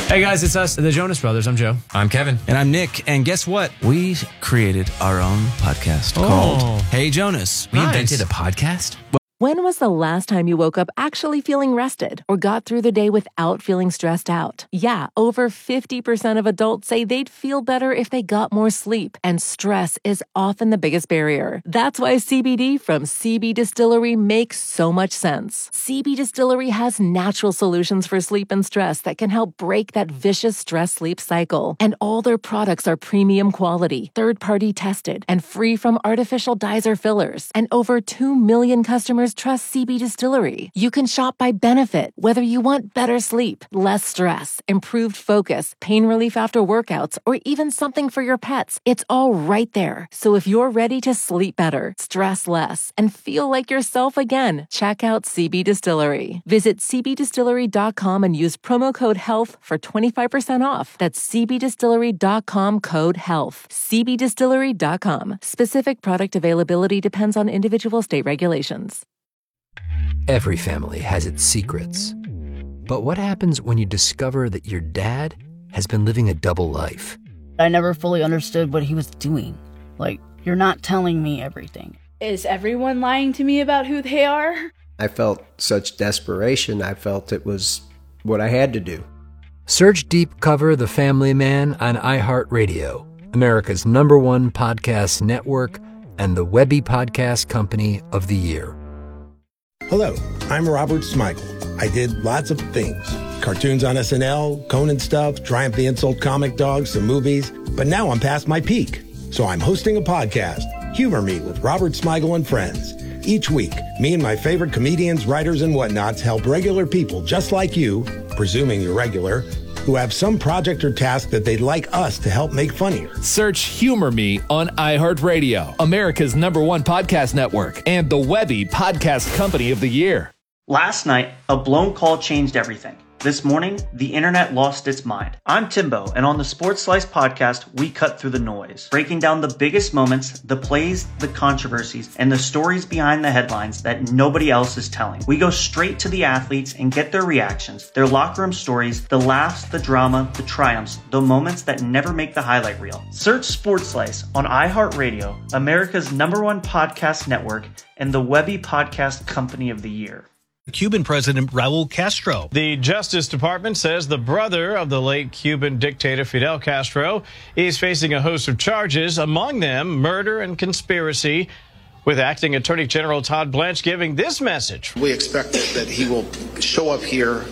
Hey guys, it's us, the Jonas Brothers. I'm Joe. I'm Kevin. And I'm Nick. And guess what? We created our own podcast called Hey Jonas. We invented a podcast? When was the last time you woke up actually feeling rested or got through the day without feeling stressed out? Yeah, over 50% of adults say they'd feel better if they got more sleep, and stress is often the biggest barrier. That's why CBD from CB Distillery makes so much sense. CB Distillery has natural solutions for sleep and stress that can help break that vicious stress-sleep cycle. And all their products are premium quality, third-party tested, and free from artificial dyes or fillers. And over 2 million customers trust CB Distillery. You can shop by benefit, whether you want better sleep, less stress, improved focus, pain relief after workouts, or even something for your pets. It's all right there. So if you're ready to sleep better, stress less, and feel like yourself again, check out CB Distillery. Visit cbdistillery.com and use promo code HEALTH for 25% off. That's cbdistillery.com code HEALTH. cbdistillery.com. Specific product availability depends on individual state regulations. Every family has its secrets. But what happens when you discover that your dad has been living a double life? I never fully understood what he was doing. Like, you're not telling me everything. Is everyone lying to me about who they are? I felt such desperation. I felt it was what I had to do. Search Deep Cover The Family Man on iHeartRadio, America's #1 podcast network, and the Webby Podcast Company of the Year. Hello, I'm Robert Smigel. I did lots of things. Cartoons on SNL, Conan stuff, Triumph the Insult Comic Dog, some movies. But now I'm past my peak. So I'm hosting a podcast, Humor Me with Robert Smigel and Friends. Each week, me and my favorite comedians, writers, and whatnots help regular people just like you, presuming you're regular, who have some project or task that they'd like us to help make funnier. Search Humor Me on iHeartRadio, America's #1 podcast network, and the Webby Podcast Company of the Year. Last night, a blown call changed everything. This morning, the internet lost its mind. I'm Timbo, and on the Sports Slice podcast, we cut through the noise, breaking down the biggest moments, the plays, the controversies, and the stories behind the headlines that nobody else is telling. We go straight to the athletes and get their reactions, their locker room stories, the laughs, the drama, the triumphs, the moments that never make the highlight reel. Search Sports Slice on iHeartRadio, America's #1 podcast network, and the Webby Podcast Company of the Year. Cuban President Raul Castro. The Justice Department says the brother of the late Cuban dictator Fidel Castro is facing a host of charges, among them murder and conspiracy, with Acting Attorney General Todd Blanche giving this message. We expect that he will show up here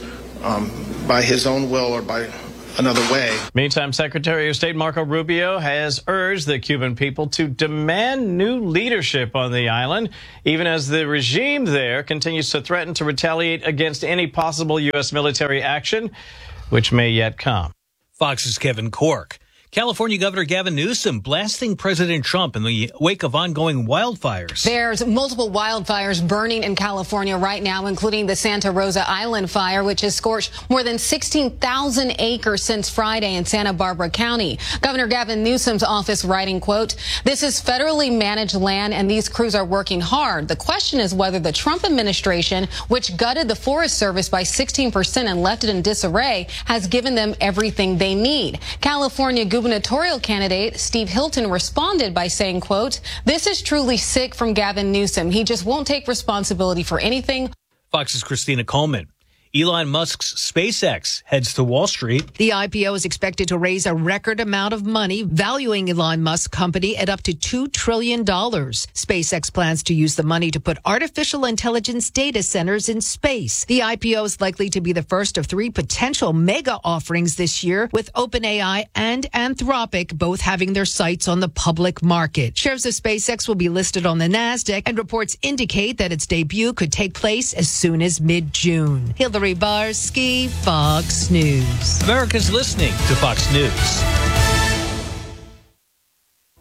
by his own will or by another way. Meantime, Secretary of State Marco Rubio has urged the Cuban people to demand new leadership on the island, even as the regime there continues to threaten to retaliate against any possible U.S. military action, which may yet come. Fox's Kevin Corke. California Governor Gavin Newsom blasting President Trump in the wake of ongoing wildfires. There's multiple wildfires burning in California right now, including the Santa Rosa Island fire, which has scorched more than 16,000 acres since Friday in Santa Barbara County. Governor Gavin Newsom's office writing, quote, "This is federally managed land and these crews are working hard. The question is whether the Trump administration, which gutted the Forest Service by 16% and left it in disarray, has given them everything they need." California gubernatorial candidate Steve Hilton responded by saying, quote, "This is truly sick from Gavin Newsom. He just won't take responsibility for anything." Fox's Christina Coleman. Elon Musk's SpaceX heads to Wall Street. The IPO is expected to raise a record amount of money, valuing Elon Musk's company at up to $2 trillion. SpaceX plans to use the money to put artificial intelligence data centers in space. The IPO is likely to be the first of 3 potential mega offerings this year, with OpenAI and Anthropic both having their sights on the public market. Shares of SpaceX will be listed on the NASDAQ, and reports indicate that its debut could take place as soon as mid-June. Hillary Barsky, Fox News. America's listening to Fox News. Hello, everyone.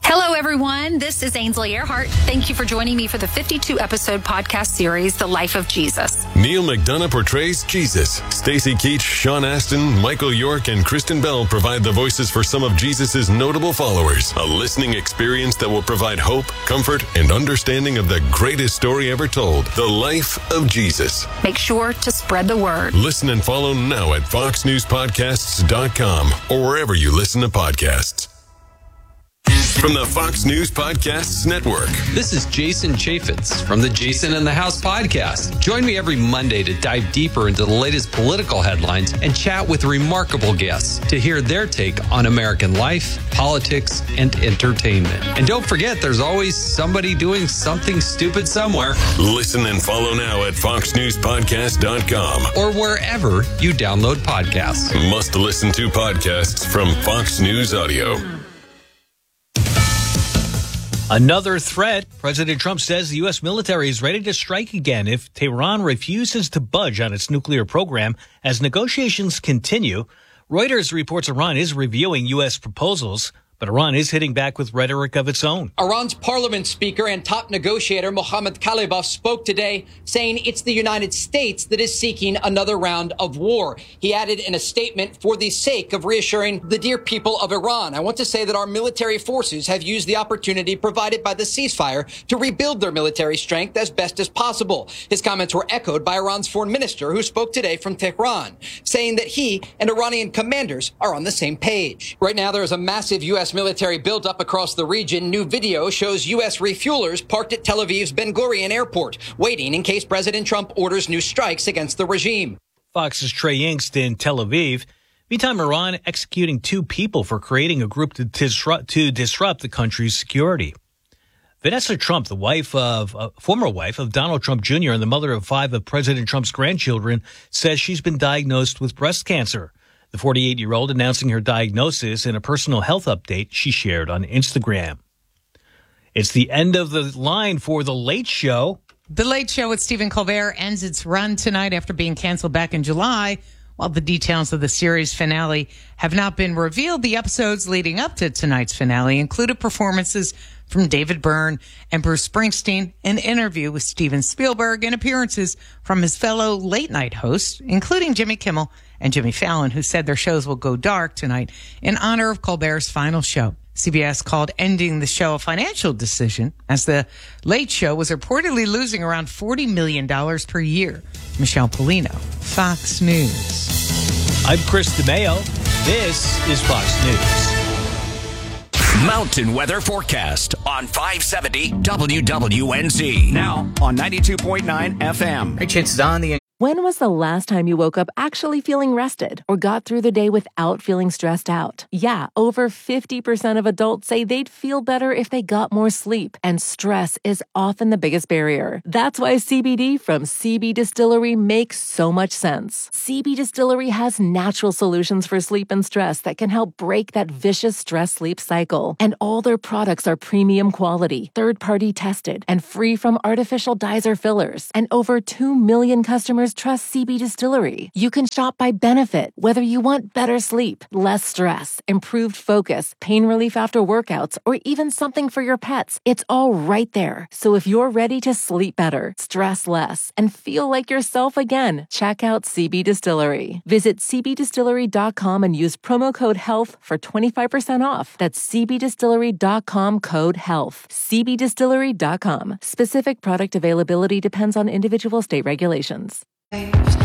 everyone. This is Ainsley Earhart. Thank you for joining me for the 52-episode podcast series, The Life of Jesus. Neil McDonough portrays Jesus. Stacey Keach, Sean Astin, Michael York, and Kristen Bell provide the voices for some of Jesus' notable followers. A listening experience that will provide hope, comfort, and understanding of the greatest story ever told, The Life of Jesus. Make sure to spread the word. Listen and follow now at foxnewspodcasts.com or wherever you listen to podcasts. From the Fox News Podcasts Network. This is Jason Chaffetz from the Jason in the House podcast. Join me every Monday to dive deeper into the latest political headlines and chat with remarkable guests to hear their take on American life, politics, and entertainment. And don't forget, there's always somebody doing something stupid somewhere. Listen and follow now at foxnewspodcast.com or wherever you download podcasts. Must listen to podcasts from Fox News Audio. Another threat. President Trump says the U.S. military is ready to strike again if Tehran refuses to budge on its nuclear program as negotiations continue. Reuters reports Iran is reviewing U.S. proposals, but Iran is hitting back with rhetoric of its own. Iran's parliament speaker and top negotiator Mohammad Khalibaf spoke today, saying it's the United States that is seeking another round of war. He added in a statement, for the sake of reassuring the dear people of Iran, I want to say that our military forces have used the opportunity provided by the ceasefire to rebuild their military strength as best as possible. His comments were echoed by Iran's foreign minister, who spoke today from Tehran, saying that he and Iranian commanders are on the same page. Right now, there is a massive U.S. military buildup across the region. New video shows U.S. refuelers parked at Tel Aviv's Ben Gurion airport, waiting in case President Trump orders new strikes against the regime. Fox's Trey Yingst in Tel Aviv. Meantime, Iran executing 2 people for creating a group to disrupt the country's security. Vanessa Trump, the former wife of Donald Trump Jr. and the mother of 5 of President Trump's grandchildren, says she's been diagnosed with breast cancer. The 48-year-old announcing her diagnosis in a personal health update she shared on Instagram. It's the end of the line for The Late Show. The Late Show with Stephen Colbert ends its run tonight after being canceled back in July. While the details of the series finale have not been revealed, the episodes leading up to tonight's finale included performances from David Byrne and Bruce Springsteen, an interview with Steven Spielberg, and appearances from his fellow late-night hosts, including Jimmy Kimmel and Jimmy Fallon, who said their shows will go dark tonight in honor of Colbert's final show. CBS called ending the show a financial decision, as the Late Show was reportedly losing around $40 million per year. Michelle Polino, Fox News. I'm Chris DeMeo. This is Fox News. Mountain weather forecast on 570 WWNZ. Now on 92.9 FM. Great chances on the... When was the last time you woke up actually feeling rested or got through the day without feeling stressed out? Yeah, over 50% of adults say they'd feel better if they got more sleep, and stress is often the biggest barrier. That's why CBD from CB Distillery makes so much sense. CB Distillery has natural solutions for sleep and stress that can help break that vicious stress-sleep cycle. And all their products are premium quality, third-party tested, and free from artificial dyes or fillers. And over 2 million customers trust CB Distillery. You can shop by benefit, whether you want better sleep, less stress, improved focus, pain relief after workouts, or even something for your pets. It's all right there. So if you're ready to sleep better, stress less, and feel like yourself again, check out CB Distillery. Visit cbdistillery.com and use promo code HEALTH for 25% off. That's cbdistillery.com code HEALTH. cbdistillery.com. Specific product availability depends on individual state regulations.